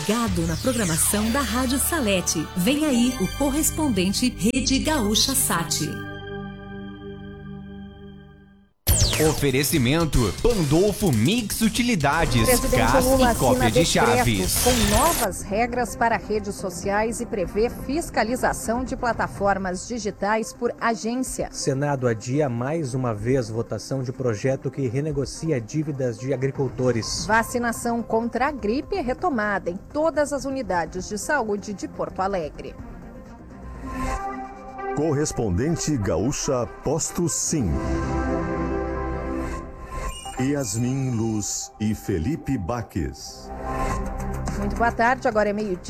ligado na programação da Rádio Salete. Vem aí o correspondente Rede Gaúcha Sat. Oferecimento Pandolfo Mix Utilidades, gás e cópia de chaves. Com novas regras para redes sociais e prevê fiscalização de plataformas digitais por agência. Senado adia mais uma vez votação de projeto que renegocia dívidas de agricultores. Vacinação contra a gripe é retomada em todas as unidades de saúde de Porto Alegre. Correspondente Gaúcha Posto Sim. Yasmin Luz e Felipe Baques. Muito boa tarde, agora é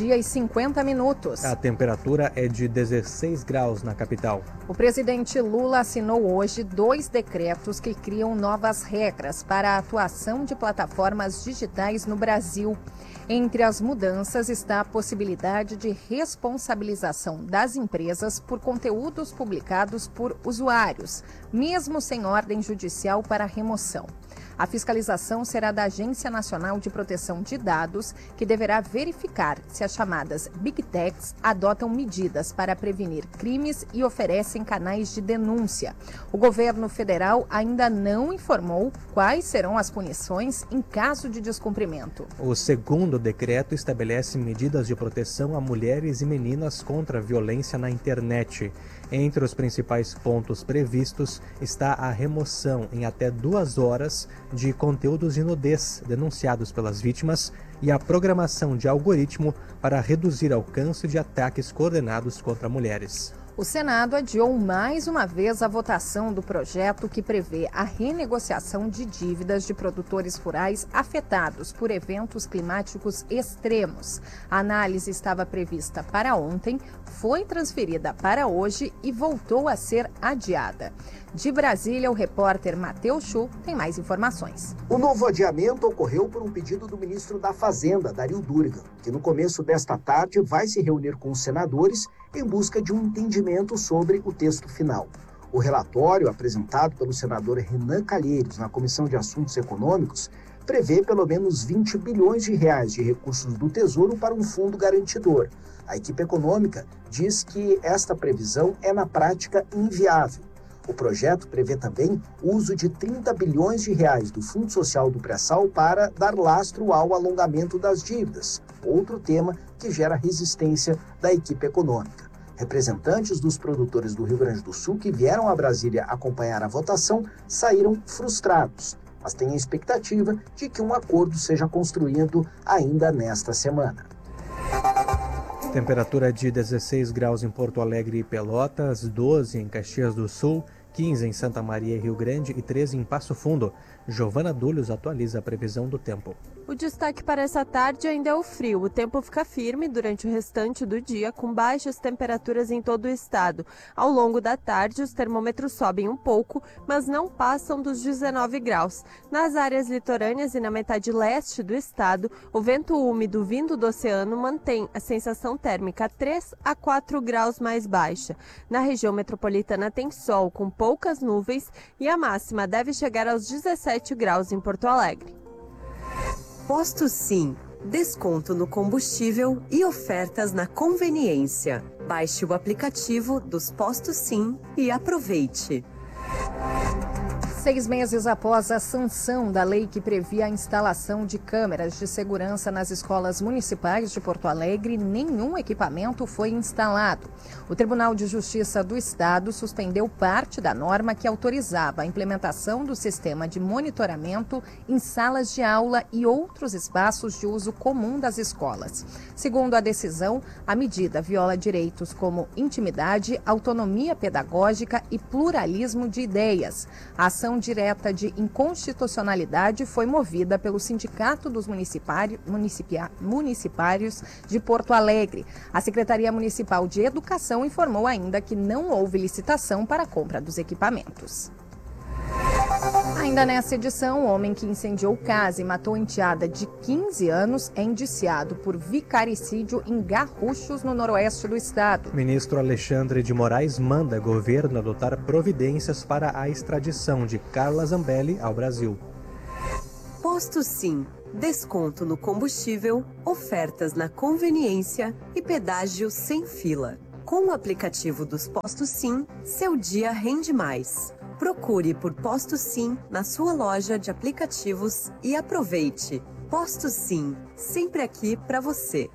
12:50. A temperatura é de 16 graus na capital. O presidente Lula assinou hoje 2 decretos que criam novas regras para a atuação de plataformas digitais no Brasil. Entre as mudanças está a possibilidade de responsabilização das empresas por conteúdos publicados por usuários, mesmo sem ordem judicial para remoção. A fiscalização será da Agência Nacional de Proteção de Dados, que deverá verificar se as chamadas Big Techs adotam medidas para prevenir crimes e oferecem canais de denúncia. O governo federal ainda não informou quais serão as punições em caso de descumprimento. O segundo decreto estabelece medidas de proteção a mulheres e meninas contra a violência na internet. Entre os principais pontos previstos está a remoção em até 2 horas de conteúdos de nudez denunciados pelas vítimas e a programação de algoritmo para reduzir alcance de ataques coordenados contra mulheres. O Senado adiou mais uma vez a votação do projeto que prevê a renegociação de dívidas de produtores rurais afetados por eventos climáticos extremos. A análise estava prevista para ontem, foi transferida para hoje e voltou a ser adiada. De Brasília, o repórter Matheus Chu tem mais informações. O novo adiamento ocorreu por um pedido do ministro da Fazenda, Dario Durga, que no começo desta tarde vai se reunir com os senadores em busca de um entendimento sobre o texto final. O relatório, apresentado pelo senador Renan Calheiros na Comissão de Assuntos Econômicos, prevê pelo menos 20 bilhões de reais de recursos do Tesouro para um fundo garantidor. A equipe econômica diz que esta previsão é, na prática, inviável. O projeto prevê também o uso de 30 bilhões de reais do Fundo Social do Pré-Sal para dar lastro ao alongamento das dívidas, outro tema que gera resistência da equipe econômica. Representantes dos produtores do Rio Grande do Sul que vieram a Brasília acompanhar a votação saíram frustrados, mas têm a expectativa de que um acordo seja construído ainda nesta semana. Temperatura de 16 graus em Porto Alegre e Pelotas, 12 em Caxias do Sul, 15 em Santa Maria e Rio Grande e 13 em Passo Fundo. Giovana Dúlios atualiza a previsão do tempo. O destaque para essa tarde ainda é o frio. O tempo fica firme durante o restante do dia, com baixas temperaturas em todo o estado. Ao longo da tarde, os termômetros sobem um pouco, mas não passam dos 19 graus. Nas áreas litorâneas e na metade leste do estado, o vento úmido vindo do oceano mantém a sensação térmica 3 a 4 graus mais baixa. Na região metropolitana tem sol com poucas nuvens e a máxima deve chegar aos 17 graus em Porto Alegre. Posto Sim. Desconto no combustível e ofertas na conveniência. Baixe o aplicativo dos Postos Sim e aproveite. 6 meses após a sanção da lei que previa a instalação de câmeras de segurança nas escolas municipais de Porto Alegre, nenhum equipamento foi instalado. O Tribunal de Justiça do Estado suspendeu parte da norma que autorizava a implementação do sistema de monitoramento em salas de aula e outros espaços de uso comum das escolas. Segundo a decisão, a medida viola direitos como intimidade, autonomia pedagógica e pluralismo de ideias. A ação direta de inconstitucionalidade foi movida pelo Sindicato dos Municipários de Porto Alegre. A Secretaria Municipal de Educação informou ainda que não houve licitação para a compra dos equipamentos. Ainda nessa edição, o homem que incendiou casa e matou enteada de 15 anos é indiciado por vicaricídio em Garruchos, no noroeste do estado. O ministro Alexandre de Moraes manda governo adotar providências para a extradição de Carla Zambelli ao Brasil. Posto Sim, desconto no combustível, ofertas na conveniência e pedágio sem fila. Com o aplicativo dos Postos Sim, seu dia rende mais. Procure por Posto Sim na sua loja de aplicativos e aproveite. Posto Sim, sempre aqui para você.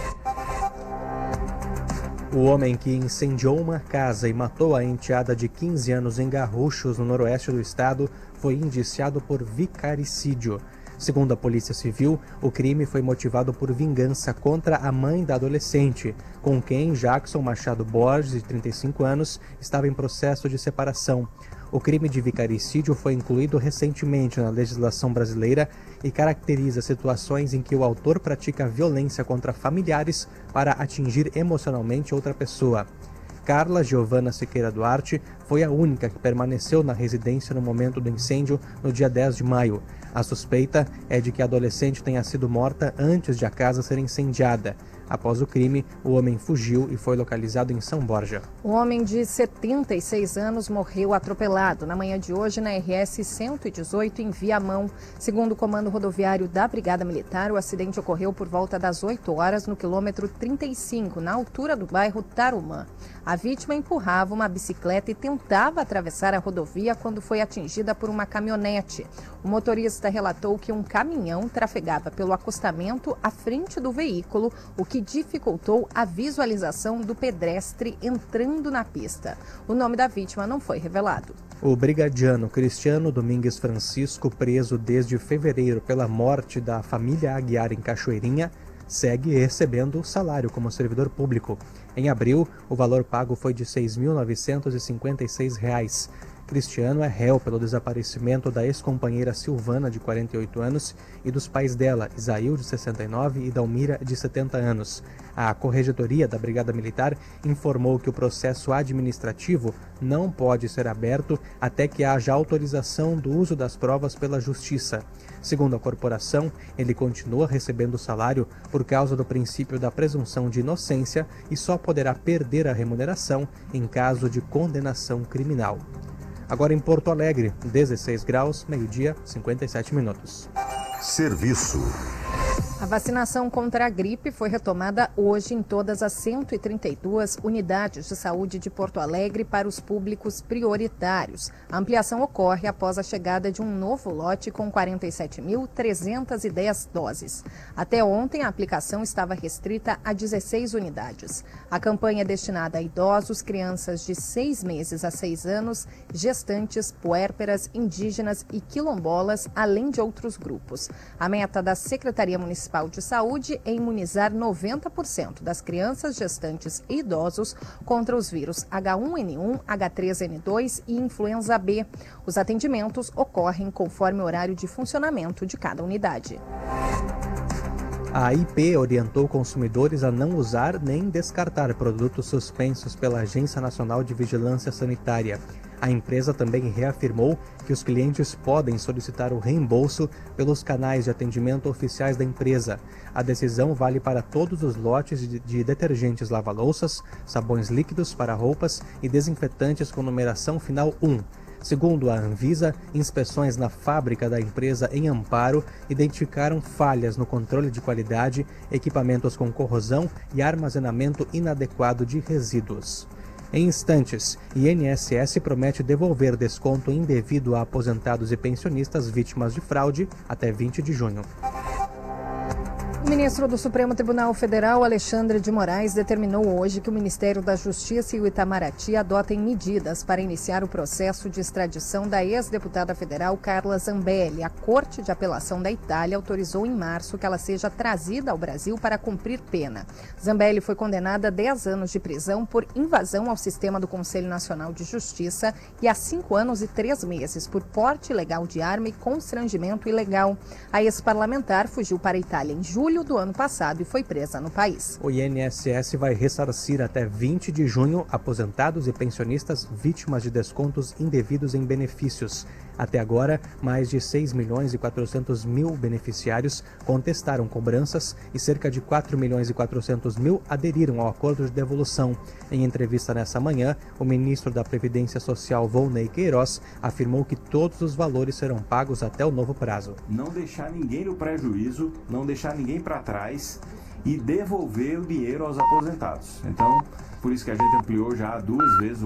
O homem que incendiou uma casa e matou a enteada de 15 anos em Garruchos, no noroeste do estado, foi indiciado por vicaricídio. Segundo a Polícia Civil, o crime foi motivado por vingança contra a mãe da adolescente, com quem Jackson Machado Borges, de 35 anos, estava em processo de separação. O crime de vicaricídio foi incluído recentemente na legislação brasileira e caracteriza situações em que o autor pratica violência contra familiares para atingir emocionalmente outra pessoa. Carla Giovana Siqueira Duarte foi a única que permaneceu na residência no momento do incêndio no dia 10 de maio. A suspeita é de que a adolescente tenha sido morta antes de a casa ser incendiada. Após o crime, o homem fugiu e foi localizado em São Borja. O homem de 76 anos morreu atropelado na manhã de hoje na RS 118 em Viamão. Segundo o comando rodoviário da Brigada Militar, o acidente ocorreu por volta das 8 horas no quilômetro 35, na altura do bairro Tarumã. A vítima empurrava uma bicicleta e tentava atravessar a rodovia quando foi atingida por uma caminhonete. O motorista relatou que um caminhão trafegava pelo acostamento à frente do veículo, o que dificultou a visualização do pedestre entrando na pista. O nome da vítima não foi revelado. O brigadiano Cristiano Domingues Francisco, preso desde fevereiro pela morte da família Aguiar em Cachoeirinha, segue recebendo salário como servidor público. Em abril, o valor pago foi de R$ 6.956. Cristiano é réu pelo desaparecimento da ex-companheira Silvana, de 48 anos, e dos pais dela, Isail, de 69, e Dalmira, de 70 anos. A Corregedoria da Brigada Militar informou que o processo administrativo não pode ser aberto até que haja autorização do uso das provas pela Justiça. Segundo a corporação, ele continua recebendo salário por causa do princípio da presunção de inocência e só poderá perder a remuneração em caso de condenação criminal. Agora em Porto Alegre, 16 graus, meio-dia, 57 minutos. Serviço. A vacinação contra a gripe foi retomada hoje em todas as 132 unidades de saúde de Porto Alegre para os públicos prioritários. A ampliação ocorre após a chegada de um novo lote com 47.310 doses. Até ontem, a aplicação estava restrita a 16 unidades. A campanha é destinada a idosos, crianças de 6 meses a 6 anos, gestantes, puérperas, indígenas e quilombolas, além de outros grupos. A meta da Secretaria Municipal de Saúde é imunizar 90% das crianças, gestantes e idosos contra os vírus H1N1, H3N2 e influenza B. Os atendimentos ocorrem conforme o horário de funcionamento de cada unidade. A IP orientou consumidores a não usar nem descartar produtos suspensos pela Agência Nacional de Vigilância Sanitária. A empresa também reafirmou que os clientes podem solicitar o reembolso pelos canais de atendimento oficiais da empresa. A decisão vale para todos os lotes de detergentes lava-louças, sabões líquidos para roupas e desinfetantes com numeração final 1. Segundo a Anvisa, inspeções na fábrica da empresa em Amparo identificaram falhas no controle de qualidade, equipamentos com corrosão e armazenamento inadequado de resíduos. Em instantes, INSS promete devolver desconto indevido a aposentados e pensionistas vítimas de fraude até 20 de junho. O ministro do Supremo Tribunal Federal, Alexandre de Moraes, determinou hoje que o Ministério da Justiça e o Itamaraty adotem medidas para iniciar o processo de extradição da ex-deputada federal Carla Zambelli. A Corte de Apelação da Itália autorizou em março que ela seja trazida ao Brasil para cumprir pena. Zambelli foi condenada a 10 anos de prisão por invasão ao sistema do Conselho Nacional de Justiça e a 5 anos e 3 meses por porte ilegal de arma e constrangimento ilegal. A ex-parlamentar fugiu para a Itália em julho do ano passado e foi presa no país. O INSS vai ressarcir até 20 de junho aposentados e pensionistas vítimas de descontos indevidos em benefícios. Até agora, mais de 6.400.000 beneficiários contestaram cobranças e cerca de 4.400.000 aderiram ao acordo de devolução. Em entrevista nessa manhã, o ministro da Previdência Social, Volney Queiroz, afirmou que todos os valores serão pagos até o novo prazo. Não deixar ninguém no prejuízo, não deixar ninguém para trás e devolver o dinheiro aos aposentados. Então, por isso que a gente ampliou já 2 vezes